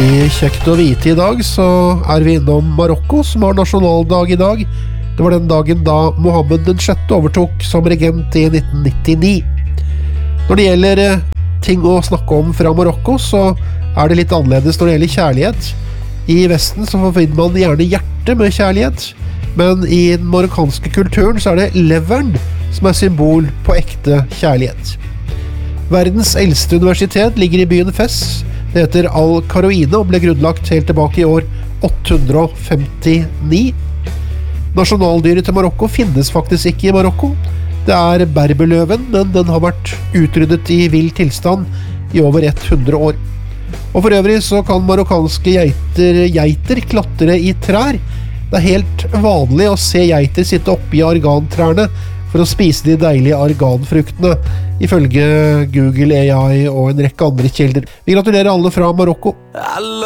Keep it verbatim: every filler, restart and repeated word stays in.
I Kjekt å vite i dag så er vi innom Marokko, som har nasjonaldag i dag. Det var den dagen da Mohammed den sjette overtok som regent i nitten nittini. Når det gjelder ting å snakke om fra Marokko, så er det litt annerledes når det gjelder kjærlighet. I Vesten så forbinder man gjerne hjertet med kjærlighet, men i den marokkanske kulturen så er det leveren som er symbol på ekte kjærlighet. Verdens eldste universitet ligger i byen Fes. Det heter Al-Qaroine og ble grunnlagt helt tilbake i år åtte hundre femtini. Nasjonaldyret til Marokko finnes faktisk ikke i Marokko. Det er berberløven, men den har vært utryddet i vill tilstand i over hundre år. Og for øvrig så kan marokkanske geiter, geiter klatre i trær. Det er helt vanlig å se geiter sitte oppe i argantrærne for å spise de deilige arganfruktene, ifølge Google A I og en rekke andre kilder. Vi gratulerer alle fra Marokko.